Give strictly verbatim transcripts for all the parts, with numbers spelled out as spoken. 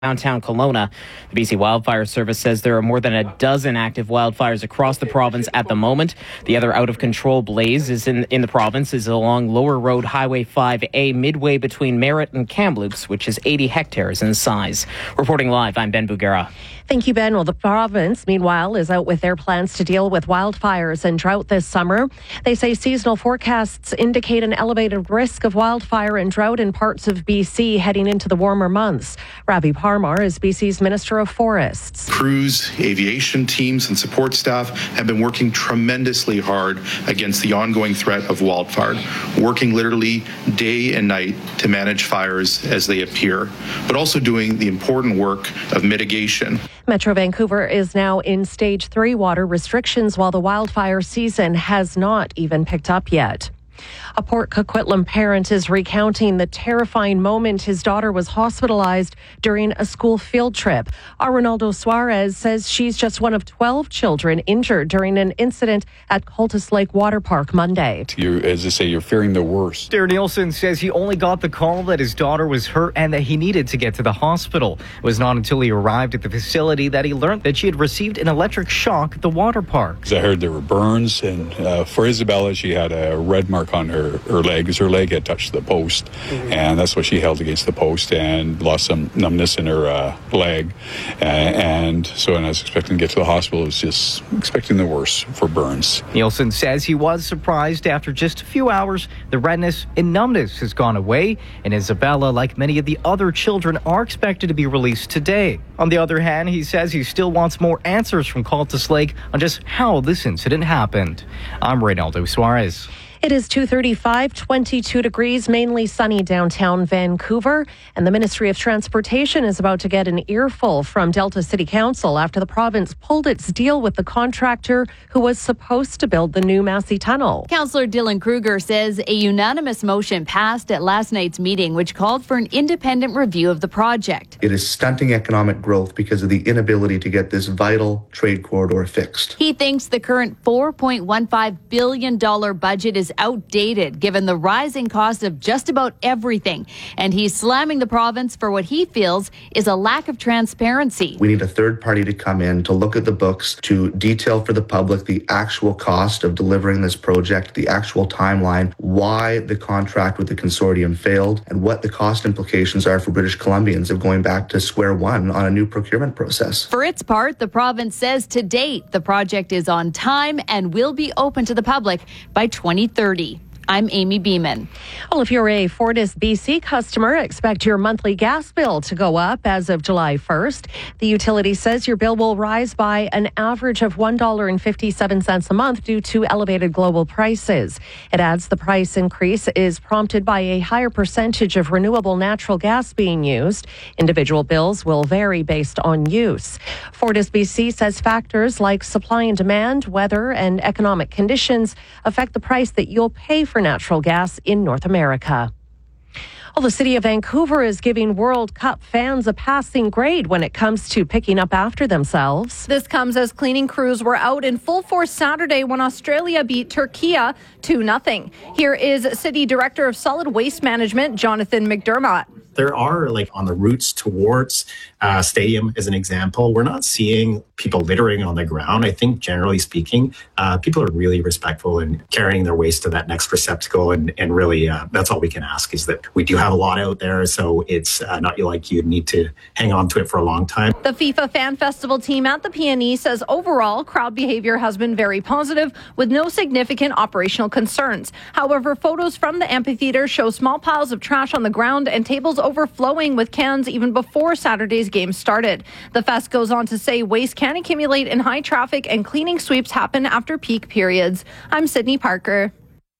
downtown Kelowna. The B C Wildfire Service says there are more than a dozen active wildfires across the province at the moment. The other out-of-control blaze is in, in the province is along Lower Road Highway five A, midway between Merritt and Kamloops, which is eighty hectares in size. Reporting live, I'm Ben Bugera. Thank you, Ben. Well, the province, meanwhile, is out with their plans to deal with wildfires and drought this summer. They say seasonal forecasts indicate an elevated risk of wildfire and drought in parts of B C heading into the warmer months. Ravi Parmar is B C's Minister of Forests. Crews, aviation teams, and support staff have been working tremendously hard against the ongoing threat of wildfire, working literally day and night to manage fires as they appear, but also doing the important work of mitigation. Metro Vancouver is now in stage three water restrictions while the wildfire season has not even picked up yet. A Port Coquitlam parent is recounting the terrifying moment his daughter was hospitalized during a school field trip. Our Ronaldo Suarez says she's just one of twelve children injured during an incident at Cultus Lake Water Park Monday. You, as I say, you're fearing the worst. Darren Nielsen says he only got the call that his daughter was hurt and that he needed to get to the hospital. It was not until he arrived at the facility that he learned that she had received an electric shock at the water park. I heard there were burns, and uh, for Isabella, she had a red mark on her her leg, because her leg had touched the post, mm-hmm. and that's what she held against the post and lost some numbness in her uh, leg. Uh, and so when I was expecting to get to the hospital, I was just expecting the worst for burns. Nielsen says he was surprised after just a few hours, the redness and numbness has gone away, and Isabella, like many of the other children, are expected to be released today. On the other hand, he says he still wants more answers from Cultus Lake on just how this incident happened. I'm Reynaldo Suarez. It is two thirty-five, twenty-two degrees, mainly sunny downtown Vancouver. And the Ministry of Transportation is about to get an earful from Delta City Council after the province pulled its deal with the contractor who was supposed to build the new Massey Tunnel. Councillor Dylan Kruger says a unanimous motion passed at last night's meeting, which called for an independent review of the project. It is stunting economic growth because of the inability to get this vital trade corridor fixed. He thinks the current four point one five billion dollars budget is outdated given the rising cost of just about everything, and he's slamming the province for what he feels is a lack of transparency. We need a third party to come in to look at the books, to detail for the public the actual cost of delivering this project, the actual timeline, why the contract with the consortium failed, and what the cost implications are for British Columbians of going back to square one on a new procurement process. For its part, the province says to date the project is on time and will be open to the public by twenty thirty. I'm Amy Beeman. Well, if you're a Fortis B C customer, expect your monthly gas bill to go up as of July first. The utility says your bill will rise by an average of one dollar and fifty-seven cents a month due to elevated global prices. It adds the price increase is prompted by a higher percentage of renewable natural gas being used. Individual bills will vary based on use. Fortis B C says factors like supply and demand, weather, and economic conditions affect the price that you'll pay for natural gas in North America. Well, the city of Vancouver is giving World Cup fans a passing grade when it comes to picking up after themselves. This comes as cleaning crews were out in full force Saturday when Australia beat Turkey two nothing. Here is City Director of Solid Waste Management, Jonathan McDermott. There are, like, on the routes towards uh, stadium, as an example, we're not seeing people littering on the ground. I think, generally speaking, uh, people are really respectful in carrying their waste to that next receptacle. And, and really, uh, that's all we can ask, is that we do have a lot out there. So it's uh, not like you need to hang on to it for a long time. The FIFA Fan Festival team at the P N E says overall crowd behavior has been very positive with no significant operational concerns. However, photos from the amphitheater show small piles of trash on the ground and tables overflowing with cans even before Saturday's game started. The fest goes on to say waste can accumulate in high traffic and cleaning sweeps happen after peak periods. I'm Sydney Parker.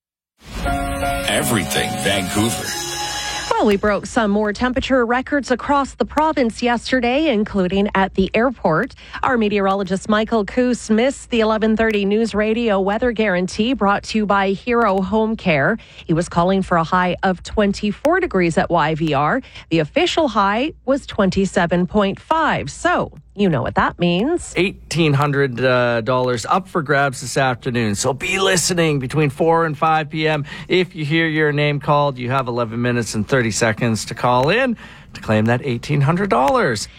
Everything Vancouver. Well, we broke some more temperature records across the province yesterday, including at the airport. Our meteorologist Michael Coos missed the eleven thirty News Radio weather guarantee brought to you by Hero Home Care. He was calling for a high of twenty-four degrees at Y V R. The official high was twenty-seven point five. So you know what that means. eighteen hundred dollars uh, up for grabs this afternoon. So be listening between four and five p.m. If you hear your name called, you have eleven minutes and thirty seconds to call in to claim that eighteen hundred dollars.